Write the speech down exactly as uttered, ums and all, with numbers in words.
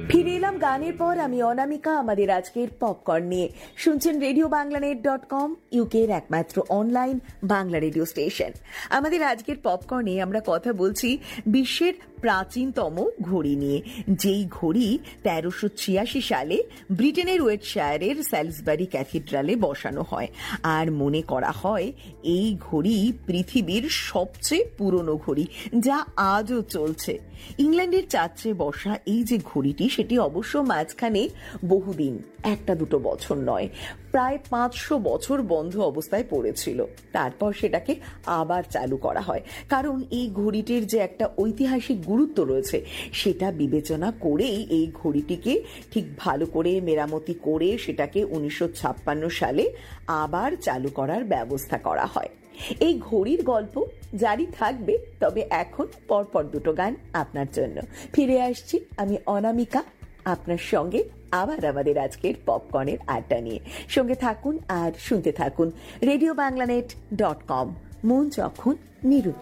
ফিরে এলাম গানের পর। আমি অনামিকা, আমাদের আজকের পপকর্ন নিয়ে। শুনছেন রেডিও বাংলানেট ডট কম, ইউকের একমাত্র অনলাইন বাংলা রেডিও স্টেশন। আমাদের আজকের পপকর্নে আমরা কথা বলছি বিশ্বের প্রাচীনতম ঘড়ি নিয়ে, যেই ঘড়ি তেরোশো ছিয়াশি সালে ব্রিটেনের ওয়েটশায়ারের স্যালিসবারি ক্যাথিড্রালে বসানো হয়। আর মনে করা হয় এই ঘড়ি পৃথিবীর সবচেয়ে পুরনো ঘড়ি, যা আজও চলছে। ইংল্যান্ডের চার্চে বসা এই যে ঘড়িটি, সেটি অবশ্য মাঝখানে বহুদিন, একটা দুটো বছর নয়, প্রায় পাঁচশো বছর বন্ধ অবস্থায় পড়েছিল। তারপর সেটাকে আবার চালু করা হয়, কারণ এই ঘড়িটির যে একটা ঐতিহাসিক গুরুত্ব রয়েছে সেটা বিবেচনা করেই এই ঘড়িটিকে ঠিক ভালো করে মেরামতি করে সেটাকে উনিশশো ছাপ্পান্ন সালে আবার চালু করার ব্যবস্থা করা হয়। এই ঘড়ির গল্প জারি থাকবে, তবে এখন পরপর দুটো গান আপনার জন্য। ফিরে আসছি আমি অনামিকা আপনার সঙ্গে আবার আমাদের আজকের পপকর্নের আড্ডা নিয়ে। সঙ্গে থাকুন আর শুনতে থাকুন রেডিও বাংলানেট ডট কম। মন যখন নিরুদ্ধ।